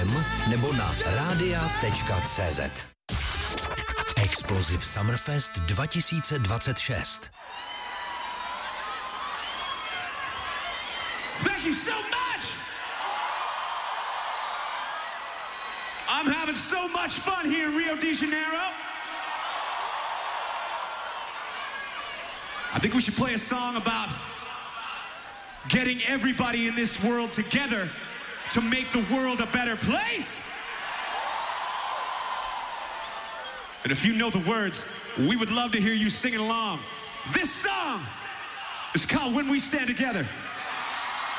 nebo na radia.cz. Explosive Summerfest 2026. Thank you so much! I'm having so much fun here in Rio de Janeiro. I think we should play a song about getting everybody in this world together to make the world a better place. And if you know the words, we would love to hear you singing along. This song is called When We Stand Together.